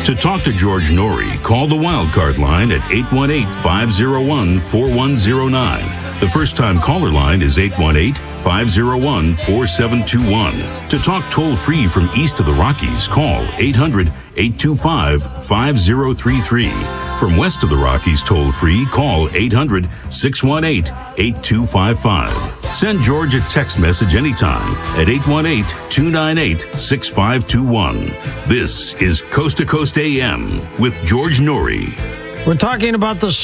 To talk to George Norrie, call the Wildcard line at 818-501-4109. The first-time caller line is 818-501-4721. To talk toll-free from east of the Rockies, call 800-825-5033. From west of the Rockies toll-free, call 800-618-8255. Send George a text message anytime at 818-298-6521. This is Coast to Coast AM with George Norrie. We're talking about the